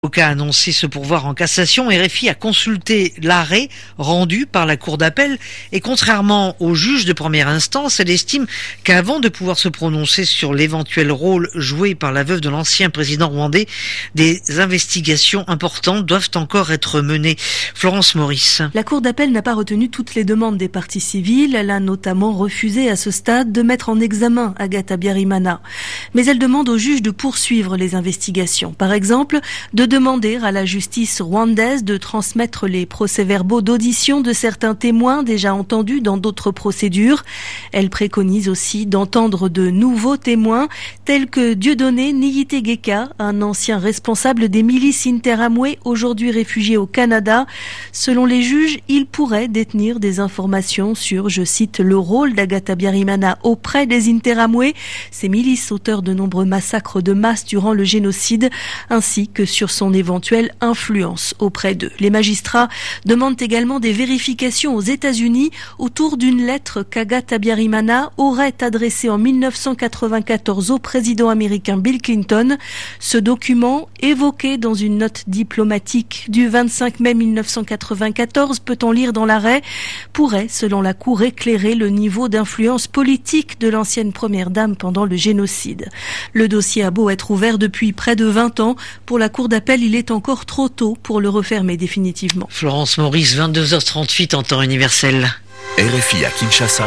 L'avocat a annoncé ce pourvoi en cassation. RFI a consulté l'arrêt rendu par la Cour d'appel et contrairement au juge de première instance, elle estime qu'avant de pouvoir se prononcer sur l'éventuel rôle joué par la veuve de l'ancien président rwandais, des investigations importantes doivent encore être menées. Florence Maurice. La Cour d'appel n'a pas retenu toutes les demandes des parties civiles. Elle a notamment refusé à ce stade de mettre en examen Agatha Habyarimana. Mais elle demande au juge de poursuivre les investigations. Par exemple, de demander à la justice rwandaise de transmettre les procès-verbaux d'audition de certains témoins déjà entendus dans d'autres procédures. Elle préconise aussi d'entendre de nouveaux témoins tels que Dieudonné Niyitegeka, un ancien responsable des milices Interamwe, aujourd'hui réfugié au Canada. Selon les juges, il pourrait détenir des informations sur, je cite, le rôle d'Agatha Habyarimana auprès des Interamwe, ces milices auteurs de nombreux massacres de masse durant le génocide, ainsi que sur son éventuelle influence auprès d'eux. Les magistrats demandent également des vérifications aux États-Unis autour d'une lettre qu'Agatha Habyarimana aurait adressée en 1994 au président américain Bill Clinton. Ce document, évoqué dans une note diplomatique du 25 mai 1994, peut-on lire dans l'arrêt, pourrait, selon la Cour, éclairer le niveau d'influence politique de l'ancienne première dame pendant le génocide. Le dossier a beau être ouvert depuis près de 20 ans, pour la Cour d'appel, il est encore trop tôt pour le refermer définitivement. Florence Maurice, 22h38 en temps universel. RFI à Kinshasa,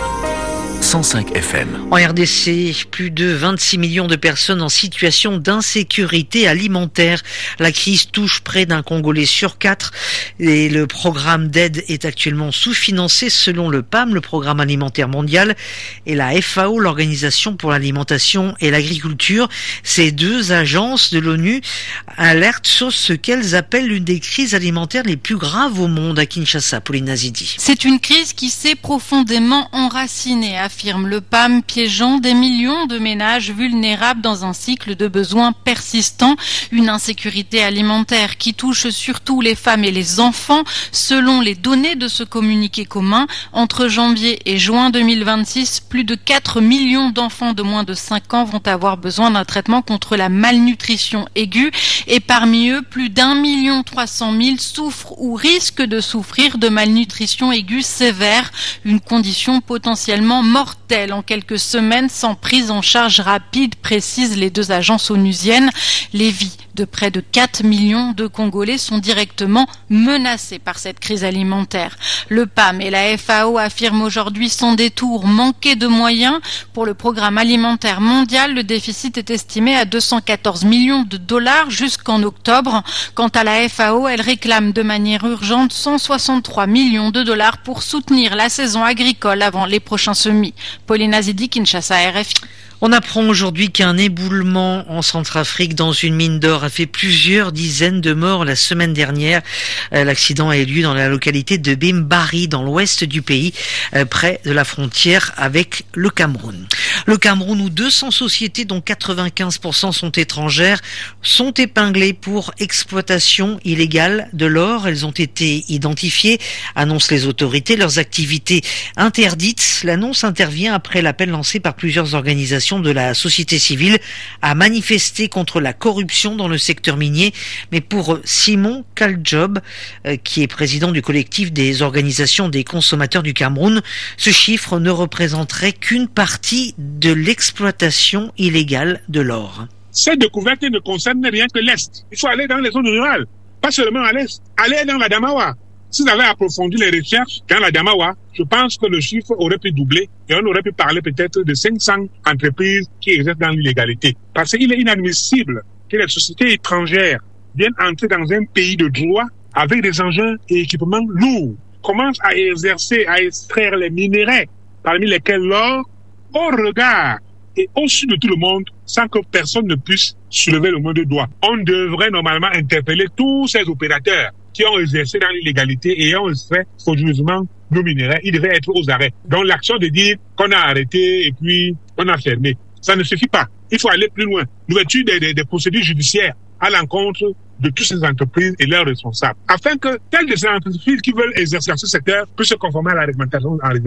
105 FM. En RDC, plus de 26 millions de personnes en situation d'insécurité alimentaire. La crise touche près d'un Congolais sur 4 et le programme d'aide est actuellement sous-financé selon le PAM, le Programme alimentaire mondial, et la FAO, l'Organisation pour l'alimentation et l'agriculture. Ces deux agences de l'ONU alertent sur ce qu'elles appellent l'une des crises alimentaires les plus graves au monde. À Kinshasa, Pauline Azidi. C'est une crise qui s'est profondément enracinée, affirme le PAM, piégeant des millions de ménages vulnérables dans un cycle de besoins persistants. Une insécurité alimentaire qui touche surtout les femmes et les enfants. Selon les données de ce communiqué commun, entre janvier et juin 2026, plus de 4 millions d'enfants de moins de 5 ans vont avoir besoin d'un traitement contre la malnutrition aiguë et parmi eux, plus d'1,3 million souffrent ou risquent de souffrir de malnutrition aiguë sévère, une condition potentiellement mortelle en quelques semaines sans prise en charge rapide, précisent les deux agences onusiennes. Les vies de près de 4 millions de Congolais sont directement menacées par cette crise alimentaire. Le PAM et la FAO affirment aujourd'hui sans détour manquer de moyens. Pour le programme alimentaire mondial, le déficit est estimé à 214 millions de dollars jusqu'en octobre. Quant à la FAO, elle réclame de manière urgente 163 millions de dollars pour soutenir la saison agricole avant les prochains semis. Pauline Azidi, Kinshasa, RFI. On apprend aujourd'hui qu'un éboulement en Centrafrique dans une mine d'or a fait plusieurs dizaines de morts la semaine dernière. L'accident a eu lieu dans la localité de Bimbari, dans l'ouest du pays, près de la frontière avec le Cameroun. Le Cameroun, où 200 sociétés, dont 95% sont étrangères, sont épinglées pour exploitation illégale de l'or. Elles ont été identifiées, annoncent les autorités, leurs activités interdites. L'annonce intervient après l'appel lancé par plusieurs organisations de la société civile à manifester contre la corruption dans le secteur minier. Mais pour Simon Kaljob, qui est président du collectif des organisations des consommateurs du Cameroun, ce chiffre ne représenterait qu'une partie de l'exploitation illégale de l'or. Cette découverte ne concerne rien que l'Est. Il faut aller dans les zones rurales, pas seulement à l'Est. Allez dans la Damawa. Si vous avez approfondi les recherches dans la Damawa, je pense que le chiffre aurait pu doubler et on aurait pu parler peut-être de 500 entreprises qui exercent dans l'illégalité. Parce qu'il est inadmissible que les sociétés étrangères viennent entrer dans un pays de droit avec des engins et équipements lourds, commencent à exercer, à extraire les minéraux, parmi lesquels l'or, au regard et au-dessus de tout le monde, sans que personne ne puisse soulever le mot de doigt. On devrait normalement interpeller tous ces opérateurs qui ont exercé dans l'illégalité et ont extrait frauduleusement nos minéraux. Ils devaient être aux arrêts. Donc l'action de dire qu'on a arrêté et puis on a fermé, ça ne suffit pas. Il faut aller plus loin. L'ouverture des procédures judiciaires à l'encontre de toutes ces entreprises et leurs responsables, afin que telles de ces entreprises qui veulent exercer dans ce secteur puissent se conformer à la réglementation en rigueur.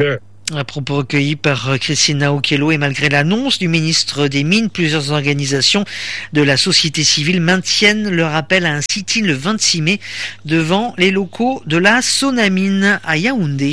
Un propos recueilli par Christina Okello, et malgré l'annonce du ministre des Mines, plusieurs organisations de la société civile maintiennent leur appel à un sit-in le 26 mai devant les locaux de la Sonamine à Yaoundé.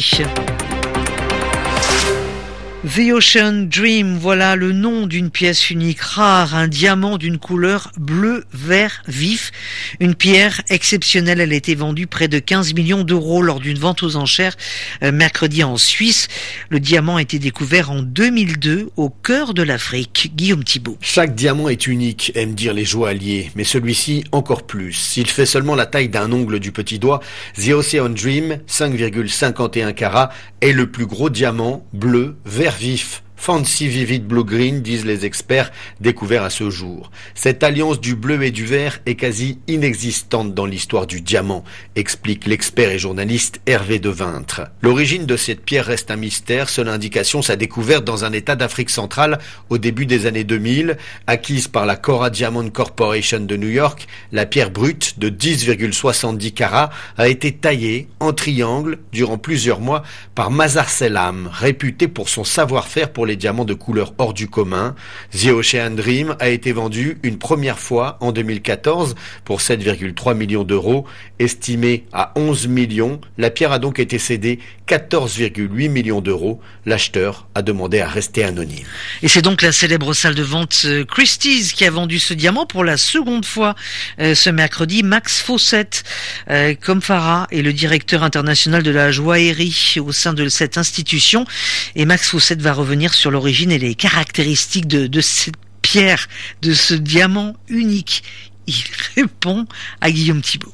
The Ocean Dream, voilà le nom d'une pièce unique rare, un diamant d'une couleur bleu-vert vif. Une pierre exceptionnelle, elle a été vendue près de 15 millions d'euros lors d'une vente aux enchères mercredi en Suisse. Le diamant a été découvert en 2002 au cœur de l'Afrique. Guillaume Thibault. Chaque diamant est unique, aiment dire les joailliers, mais celui-ci encore plus. S'il fait seulement la taille d'un ongle du petit doigt, The Ocean Dream, 5,51 carats, est le plus gros diamant bleu-vert vif. Fancy Vivid Blue Green, disent les experts, découvert à ce jour. Cette alliance du bleu et du vert est quasi inexistante dans l'histoire du diamant, explique l'expert et journaliste Hervé Deveintre. L'origine de cette pierre reste un mystère, seule indication sa découverte dans un état d'Afrique centrale au début des années 2000. Acquise par la Cora Diamond Corporation de New York, la pierre brute de 10,70 carats a été taillée en triangle durant plusieurs mois par Mazar Selam, réputé pour son savoir-faire pour les diamants de couleur hors du commun. The Ocean Dream a été vendu une première fois en 2014 pour 7,3 millions d'euros. Estimée à 11 millions, la pierre a donc été cédée 14,8 millions d'euros. L'acheteur a demandé à rester anonyme. Et c'est donc la célèbre salle de vente Christie's qui a vendu ce diamant pour la seconde fois ce mercredi. Max Fawcett, comme Farah, est le directeur international de la joaillerie au sein de cette institution. Et Max Fawcett va revenir sur l'origine et les caractéristiques de cette pierre, de ce diamant unique. Il répond à Guillaume Thibault.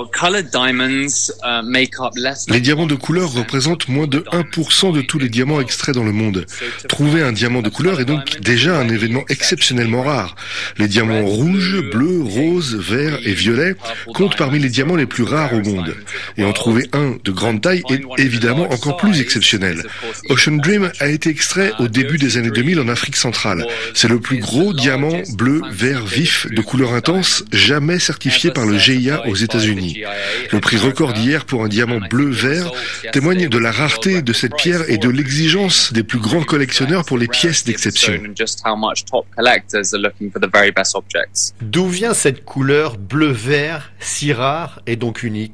Les diamants de couleur représentent moins de 1% de tous les diamants extraits dans le monde. Trouver un diamant de couleur est donc déjà un événement exceptionnellement rare. Les diamants rouges, bleus, roses, verts et violets comptent parmi les diamants les plus rares au monde. Et en trouver un de grande taille est évidemment encore plus exceptionnel. Ocean Dream a été extrait au début des années 2000 en Afrique centrale. C'est le plus gros diamant bleu, vert, vif, de couleur intense, jamais certifié par le GIA aux États-Unis. Le prix record d'hier pour un diamant bleu-vert témoigne de la rareté de cette pierre et de l'exigence des plus grands collectionneurs pour les pièces d'exception. D'où vient cette couleur bleu-vert si rare et donc unique ?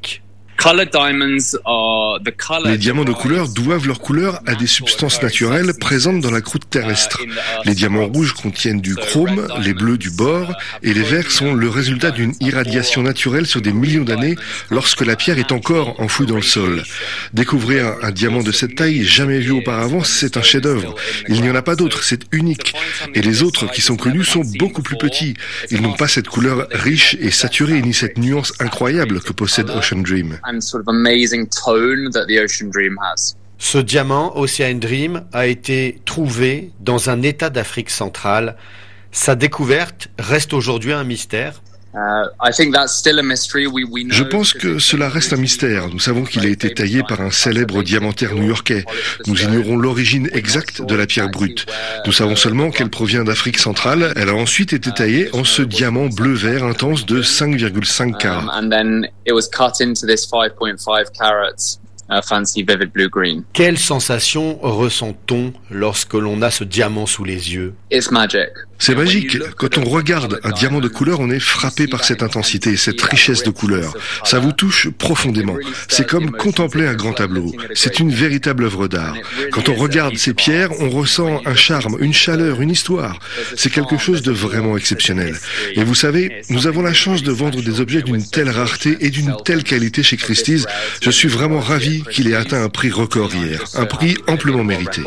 Les diamants de couleur doivent leur couleur à des substances naturelles présentes dans la croûte terrestre. Les diamants rouges contiennent du chrome, les bleus du bore, et les verts sont le résultat d'une irradiation naturelle sur des millions d'années lorsque la pierre est encore enfouie dans le sol. Découvrir un diamant de cette taille jamais vu auparavant, c'est un chef-d'œuvre. Il n'y en a pas d'autres, c'est unique. Et les autres qui sont connus sont beaucoup plus petits. Ils n'ont pas cette couleur riche et saturée, ni cette nuance incroyable que possède Ocean Dream. Ce diamant, Ocean Dream, a été trouvé dans un état d'Afrique centrale. Sa découverte reste aujourd'hui un mystère. Je pense que cela reste un mystère. Nous savons qu'il a été taillé par un célèbre diamantaire new-yorkais. Nous ignorons l'origine exacte de la pierre brute. Nous savons seulement qu'elle provient d'Afrique centrale. Elle a ensuite été taillée en ce diamant bleu-vert intense de 5,5 carats. Fancy Vivid Blue Green. Quelle sensation ressent-on lorsque l'on a ce diamant sous les yeux ? It's magic. C'est magique. Quand on regarde un diamant de couleur, on est frappé par cette intensité, cette richesse de couleurs. Ça vous touche profondément. C'est comme contempler un grand tableau. C'est une véritable œuvre d'art. Quand on regarde ces pierres, on ressent un charme, une chaleur, une histoire. C'est quelque chose de vraiment exceptionnel. Et vous savez, nous avons la chance de vendre des objets d'une telle rareté et d'une telle qualité chez Christie's. Je suis vraiment ravi qu'il ait atteint un prix record hier. Un prix amplement mérité.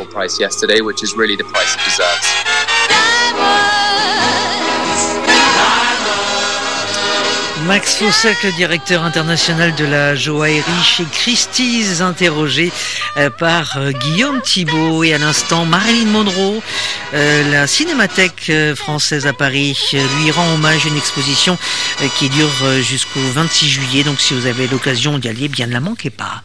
Max Fawcett, le directeur international de la joaillerie chez Christie's, interrogé par Guillaume Thibault. Et à l'instant, Marilyn Monroe, la Cinémathèque française à Paris, lui rend hommage à une exposition qui dure jusqu'au 26 juillet. Donc si vous avez l'occasion d'y aller, bien ne la manquez pas.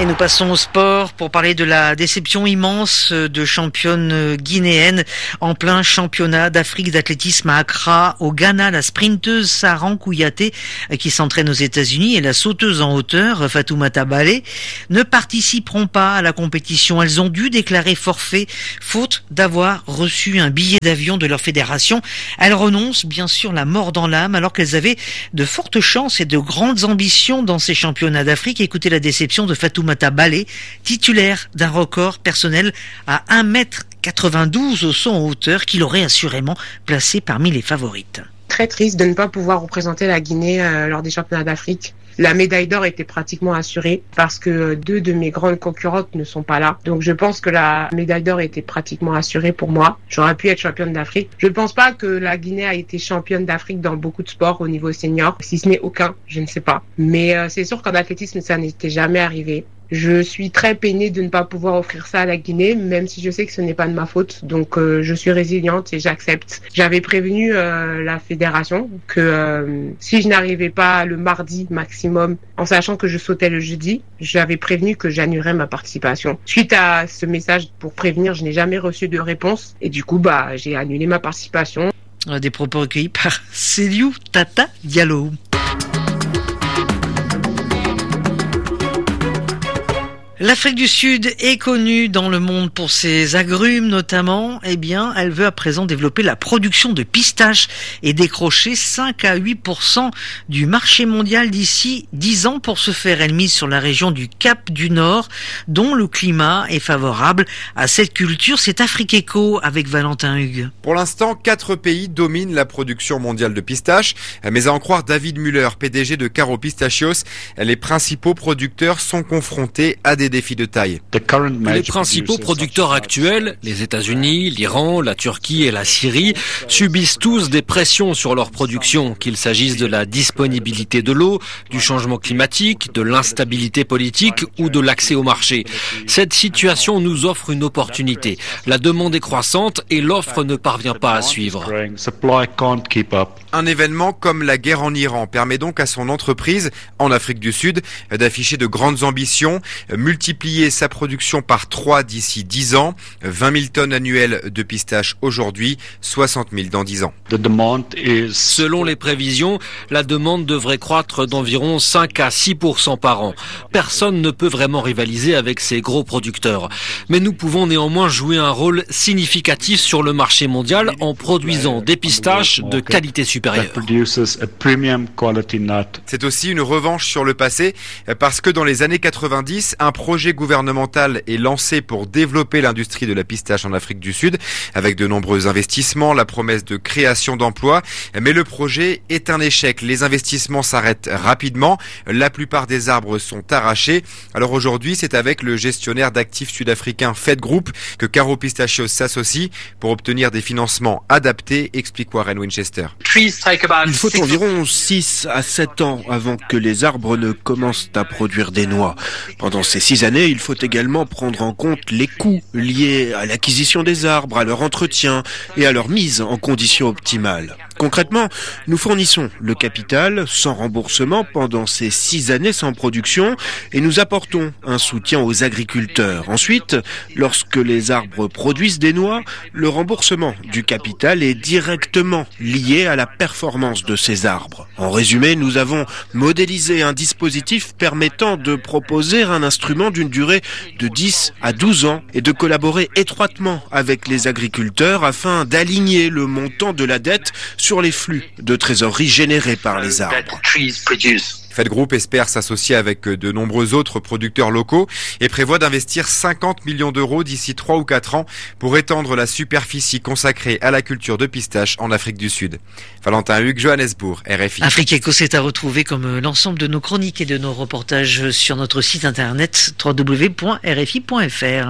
Et nous passons au sport pour parler de la déception immense de championne guinéenne en plein championnat d'Afrique d'athlétisme à Accra, au Ghana. La sprinteuse Saran Kouyaté, qui s'entraîne aux États-Unis, et la sauteuse en hauteur Fatoumata Balé ne participeront pas à la compétition. Elles ont dû déclarer forfait faute d'avoir reçu un billet d'avion de leur fédération. Elles renoncent bien sûr la mort dans l'âme alors qu'elles avaient de fortes chances et de grandes ambitions dans ces championnats d'Afrique. Écoutez la déception de Fatoumata Balé, titulaire d'un record personnel à 1m92 au saut en hauteur qui l'aurait assurément placé parmi les favorites. Très triste de ne pas pouvoir représenter la Guinée lors des championnats d'Afrique. La médaille d'or était pratiquement assurée parce que 2 de mes grandes concurrentes ne sont pas là. Donc je pense que la médaille d'or était pratiquement assurée pour moi. J'aurais pu être championne d'Afrique. Je ne pense pas que la Guinée a été championne d'Afrique dans beaucoup de sports au niveau senior. Si ce n'est aucun, je ne sais pas. Mais c'est sûr qu'en athlétisme, ça n'était jamais arrivé. Je suis très peinée de ne pas pouvoir offrir ça à la Guinée, même si je sais que ce n'est pas de ma faute. Donc je suis résiliente et j'accepte. J'avais prévenu la fédération que si je n'arrivais pas le mardi maximum, en sachant que je sautais le jeudi, j'avais prévenu que j'annulerais ma participation. Suite à ce message pour prévenir, je n'ai jamais reçu de réponse et du coup j'ai annulé ma participation. Des propos recueillis par Céliou Tata Diallo. L'Afrique du Sud est connue dans le monde pour ses agrumes notamment. Eh bien, elle veut à présent développer la production de pistaches et décrocher 5 à 8% du marché mondial d'ici 10 ans. Pour ce faire, elle mise sur la région du Cap du Nord, dont le climat est favorable à cette culture. C'est Afrique-Eco avec Valentin Hugues. Pour l'instant, 4 pays dominent la production mondiale de pistaches. Mais à en croire David Müller, PDG de Caro Pistachios, les principaux producteurs sont confrontés à des défis de taille. Les principaux producteurs actuels, les États-Unis, l'Iran, la Turquie et la Syrie, subissent tous des pressions sur leur production, qu'il s'agisse de la disponibilité de l'eau, du changement climatique, de l'instabilité politique ou de l'accès au marché. Cette situation nous offre une opportunité. La demande est croissante et l'offre ne parvient pas à suivre. Un événement comme la guerre en Iran permet donc à son entreprise, en Afrique du Sud, d'afficher de grandes ambitions, multiplier sa production par 3 d'ici 10 ans, 20 000 tonnes annuelles de pistaches aujourd'hui, 60 000 dans 10 ans. Selon les prévisions, la demande devrait croître d'environ 5 à 6% par an. Personne ne peut vraiment rivaliser avec ces gros producteurs. Mais nous pouvons néanmoins jouer un rôle significatif sur le marché mondial en produisant des pistaches de qualité supérieure. C'est aussi une revanche sur le passé, parce que dans les années 90, un projet gouvernemental est lancé pour développer l'industrie de la pistache en Afrique du Sud, avec de nombreux investissements, la promesse de création d'emplois. Mais le projet est un échec. Les investissements s'arrêtent rapidement. La plupart des arbres sont arrachés. Alors aujourd'hui, c'est avec le gestionnaire d'actifs sud-africain Fed Group que Caro Pistachios s'associe pour obtenir des financements adaptés, explique Warren Winchester. Il faut environ 6 à 7 ans avant que les arbres ne commencent à produire des noix. Pendant ces 6 années, il faut également prendre en compte les coûts liés à l'acquisition des arbres, à leur entretien et à leur mise en conditions optimales. Concrètement, nous fournissons le capital sans remboursement pendant ces 6 années sans production et nous apportons un soutien aux agriculteurs. Ensuite, lorsque les arbres produisent des noix, le remboursement du capital est directement lié à la performance de ces arbres. En résumé, nous avons modélisé un dispositif permettant de proposer un instrument d'une durée de 10 à 12 ans et de collaborer étroitement avec les agriculteurs afin d'aligner le montant de la dette sur les flux de trésorerie générés par les arbres. Fed Group espère s'associer avec de nombreux autres producteurs locaux et prévoit d'investir 50 millions d'euros d'ici 3 ou 4 ans pour étendre la superficie consacrée à la culture de pistache en Afrique du Sud. Valentin Hugues, Johannesburg, RFI. Afrique-Eco, c'est à retrouver comme l'ensemble de nos chroniques et de nos reportages sur notre site internet www.rfi.fr.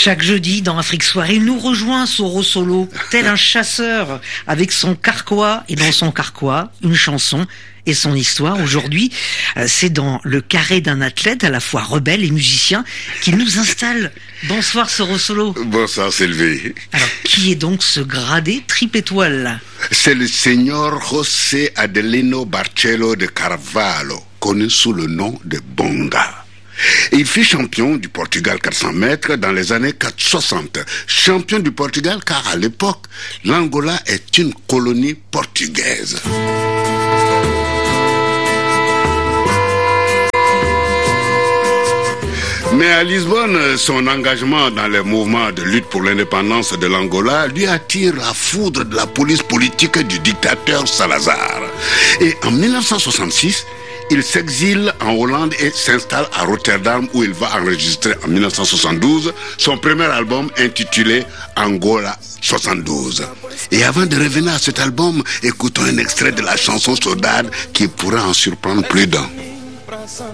Chaque jeudi, dans Afrique Soir, il nous rejoint Soro Solo, tel un chasseur, avec son carquois, et dans son carquois, une chanson et son histoire. Aujourd'hui, c'est dans le carré d'un athlète, à la fois rebelle et musicien, qu'il nous installe. Bonsoir Soro Solo. Bonsoir Sylvie. Alors, qui est donc ce gradé triple-étoile? C'est le Seigneur José Adelino Barcelo de Carvalho, connu sous le nom de Bonga. Il fut champion du Portugal 400 mètres dans les années 460. Champion du Portugal car à l'époque, l'Angola est une colonie portugaise. Mais à Lisbonne, son engagement dans les mouvements de lutte pour l'indépendance de l'Angola lui attire la foudre de la police politique du dictateur Salazar. Et en 1966, il s'exile en Hollande et s'installe à Rotterdam où il va enregistrer en 1972 son premier album intitulé Angola 72. Et avant de revenir à cet album, écoutons un extrait de la chanson Saudade qui pourrait en surprendre plus d'un.